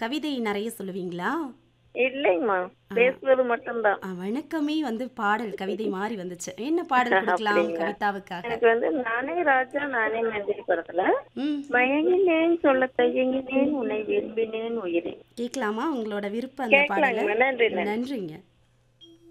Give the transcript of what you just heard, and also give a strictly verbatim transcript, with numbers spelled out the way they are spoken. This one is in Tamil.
கவிதை நிறைய சொல்லுவீங்களா? இல்லைங்கம்மா. ஆ. பேசுவது மட்டும்தான். அ வணக்கமே வந்து பாடல் கவிதை மாரி வந்துச்சு. என்ன பாடல் குடுக்கலாம் அப்படிங்களா? கவிதாவுக்காக? எனக்கு வந்து நானே ராஜா நானே மந்திரி படத்துல ம். மயங்கினேன் சொல்ல தயங்கினேன் உன்னை விரும்பினேன் உயிரே. கேட்கலாமா உங்களோட விருப்ப அந்த பாடல? கேட்கலாங்கம்மா. நன்றி நன்றி. நன்றிங்க.